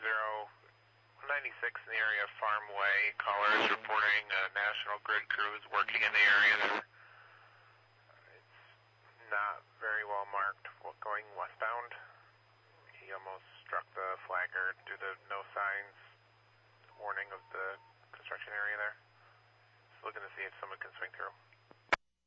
196 in the area of Farm Way. Caller is reporting a National Grid crew is working in the area there. It's not very well marked going westbound. He almost struck the flagger due to no signs warning of the construction area there. Just looking to see if someone can swing through.